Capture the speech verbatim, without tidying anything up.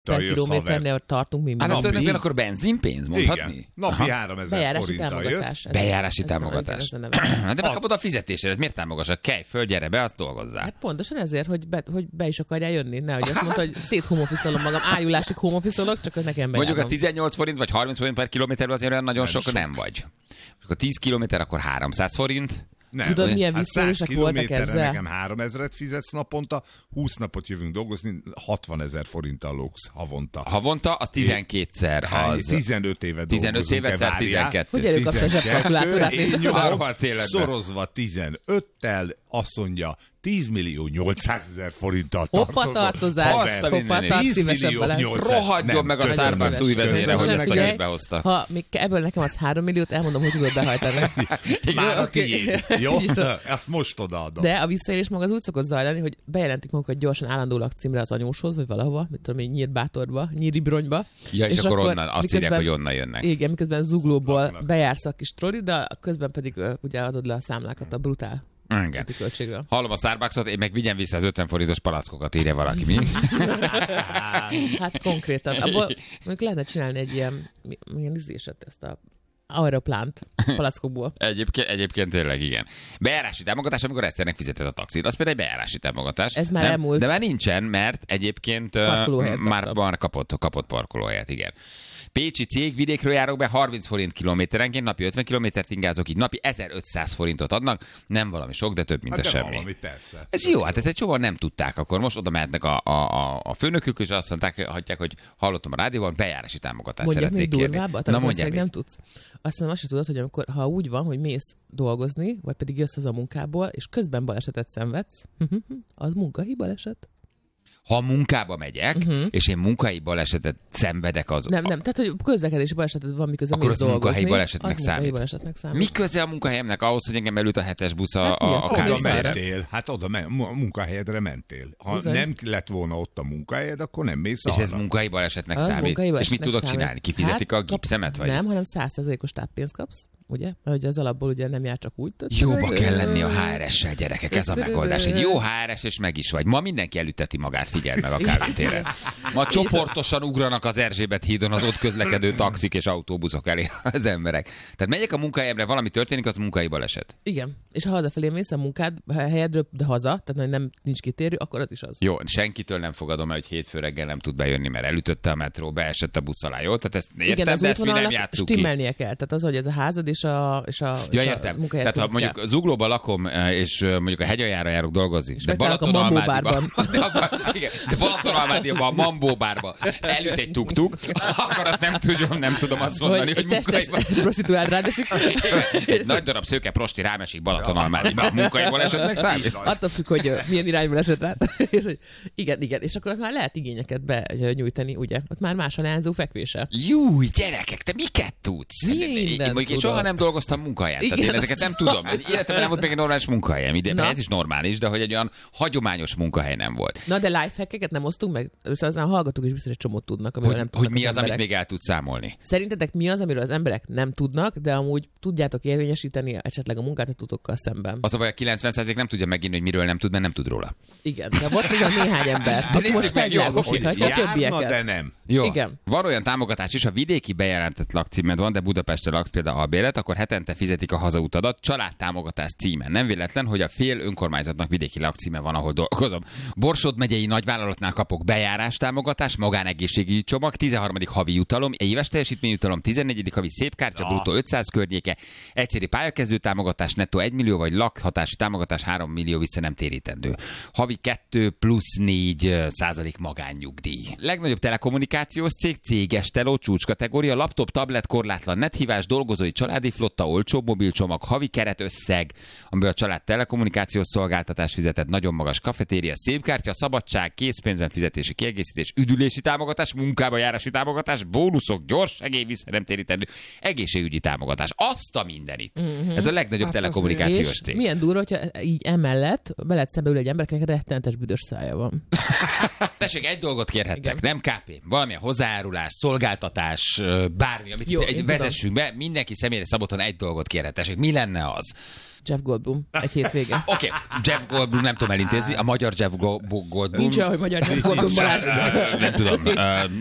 per kilométernél tartunk mi. Hát tulajdonképpen akkor benzinpénz, mondhatni? Igen. Napi háromezer forinttal jössz. Bejárási támogatás. De megkapod a fizetésre, miért támogassak? Kelj föl, gyere be, azt dolgozzál. Hát pontosan ezért, hogy be, hogy be is akarjál jönni. Nehogy azt mondta, hogy szét homofiszolom magam, ájulásig homofiszolok, csak az nekem bejárom. Mondjuk a tizennyolc forint vagy harminc forint per kilométerben azért olyan nagyon sok, sok nem vagy. A tíz kilométer, akkor háromszáz forint. Nem. Tudod, milyen hát visszaélések voltak ezzel? Nekem háromezret fizetsz naponta, húsz napot jövünk dolgozni, hatvanezer forinttal lógsz havonta. Havonta, az tizenkétszer. Az... tizenöt éve tizenöt éve szer tizenkettő. Hogy előkapta a zsebkalkulátorát? Én nyomom, szorozva tizenöttel, azt mondja, tíz millió nyolcszázezer forinttal tartozom. Hoppa tartozás, hoppa tart, szívesebb vele. Rohadjon meg a Starbucks új vezére, hogy ezt a hírt behozta. Ha még ebből nekem adsz három milliót, elmondom, hogy tudod behajtani. Már a tiéd. Jó? Ezt most odaadom. De a visszaélés maga az úgy szokott zajlani, hogy bejelentik magukat gyorsan állandó lakcímre az anyóshoz, vagy valahova, mit tudom én, Nyírbátorba, Nyíribronyba. Ja, és, és akkor onnan, azt miközben, írják, hogy onnan jönnek. Igen, miközben zuglóból bejársz a kis trolli, de közben pedig ugye adod le a számlákat a brutál. Igen. Hallom a Starbucksot, én meg vigyen vissza az ötven forintos palackokat, írja valaki, mi? Hát konkrétan. Abból mondjuk lehetne csinálni egy ilyen, milyen ízléset ezt a aeroplánt palackokból. Egyébként, egyébként tényleg igen. Bejárási támogatás, amikor Eszternek fizeted a taxit, az például egy bejárási támogatás. Ez már nem, elmúlt. De már nincsen, mert egyébként már, már kapott, kapott parkolóhelyet, igen. Pécsi cég, vidékről járok be, harminc forint kilométerenként, napi ötven kilométert ingázok, így napi ezerötszáz forintot adnak. Nem valami sok, de több, mint hát a semmi. Valami, persze. Ez jó, hát ezt egy csomóan nem tudták, akkor most oda mehetnek a, a, a főnökük, és azt mondták, hagyják, hogy hallottam a rádióban, bejárási támogatást mondják szeretnék még kérni. Durvábbat, Na mondják nem tudsz. Azt mondom, azt sem tudod, hogy amikor, ha úgy van, hogy mész dolgozni, vagy pedig jössz az a munkából, és közben balesetet szenvedsz, az munkahelyi baleset. Ha munkába megyek, uh-huh. és én munkahelyi balesetet szenvedek az... Nem, nem, tehát hogy közlekedési balesetet van, miközben akkor mész dolgozni. Akkor az munkahelyi balesetnek az számít. balesetnek számít. Mi köze a munkahelyemnek ahhoz, hogy engem elült a hetes busz a, hát a, a kávészárra? mentél, hát oda men, a munkahelyedre mentél. Ha Bizony. nem lett volna ott a munkahelyed, akkor nem mész És arra. ez munkahelyi balesetnek az számít? munkahelyi És mit tudok számít. csinálni? Kifizetik hát, a gipszemet? Vagy? Nem, hanem száz százalékos táppénzt kapsz. Ugye? Mert az alapból ugye nem jár csak úgy. Jóba kell lenni a há er es-sel, gyerekek, ez a megoldás. Egy jó há er es, és meg is vagy. Ma mindenki elüteti magát, figyeld meg a kávétéren. Ma csoportosan ugranak az Erzsébet hídon az ott közlekedő taxik és autóbuszok elé az emberek. Tehát megyek a munkahelyemre, valami történik, az munkahelyi baleset. Igen. És ha hazafelé mész a munkád helyedről, de haza, tehát nem nincs kitérő, akkor az is az. Jó, senkitől nem fogadom el, hogy hétfő reggel nem tud bejönni, mert elütötte a metró, beesett a busz alá, jó? Tehát ezt értem, igen, de ezt mi nem játsszuk ki. Stimmelnie kell. Tehát az, hogy ez a házad és a, és a, ja, és értem. a munkahelyet. Tehát ha mondjuk kell. Zuglóban lakom, és mondjuk a hegyaljára járok dolgozni, és de Balatonalmádiban, de Balatonalmádiban a Mambó bárba elüt egy tuk-tuk, akkor azt nem tudom, nem tudom azt mondani, hogy, hogy munkahelyban. Prostituált rádesik. Egy nagy darab szőke prosti rámesik Balatonalmádiban. A munkahelyból esetleg számít? Attól függ, hogy milyen irányból esett rá. És, hogy igen, igen. És akkor ott már lehet igényeket benyújtani, ugye? Ott már más a leányzó fekvése. Júj, gyerekek, te miket tudsz? Minden én, én soha nem dolgoztam munkahelyen. Tehát én ezeket nem tudom. Életemben nem volt még egy normális munkahelyem. Ide, ez is normális, de hogy egy olyan hagyományos munkahely nem volt. Na, de lifehackeket nem osztunk meg? Aztán a hallgatók is biztos egy csomót tudnak, amiről hogy, nem tudnak. Hogy mi az, emberek. amit még el tudsz számolni? Szerintetek mi az, amiről az emberek nem tudnak, de amúgy tudjátok érvényesíteni esetleg a munkáltatókkal szemben? Az a baj, a kilencven százalék nem tudja megírni, hogy miről nem tud, mert nem tud róla. Igen, de volt még a néhány ember, de aki most felvilágosíthatja a többieket. De nem. Jó. Igen. Van olyan támogatás is, ha vidéki bejelentett lakcímed van, de Budapestre laksz például albélet, akkor hetente fizetik a hazautadat családtámogatás címen. Nem véletlen, hogy a fél önkormányzatnak vidéki lakcíme van, ahol dolgozom. Borsod megyei nagyvállalatnál kapok bejárás támogatás, magánegészségügyi csomag, tizenharmadik havi jutalom, éves teljesítményjutalom, tizennegyedik havi szépkártya, bruttó ötszáz környéke, egyszeri pályakezdő támogatás, nettó egy millió, vagy lakhatási támogatás három millió vissza nem térítendő. Havi kettő plusz négy százalék magánnyugdíj. Legnagyobb telekommunikációs cég, céges teló, csúcskategória, laptop, tablet, korlátlan nethívás, dolgozói családi flotta, olcsóbb mobilcsomag, havi keretösszeg, amiből a család telekommunikációs szolgáltatás fizetett, nagyon magas kafetéria, szépkártya, szabadság, készpénzen fizetési kiegészítés, üdülési támogatás, munkába járási támogatás, bónuszok, gyors segély vissza nem térítendő, egészségügyi támogatás. Azt a mindenit. Mm-hmm. Ez a legnagyobb hát telekommunikációs cég. Milyen durva, hogyha így emellett veled szembe ül egy embernek rettenetes büdös szája van. Tessék, egy dolgot kérhettek, igen. Nem ká pé, valamilyen hozzájárulás, szolgáltatás, bármi, amit jó, egy, vezessünk be, mindenki személyre szabottan egy dolgot kérhet. Tessék, mi lenne az? Jeff Goldblum, egy hétvége. Oké, okay. Jeff Goldblum nem tudom elintézni, a magyar Jeff Go- Goldblum. Nincs olyan, hogy magyar Jeff Goldblum, Balázs. Nem tudom.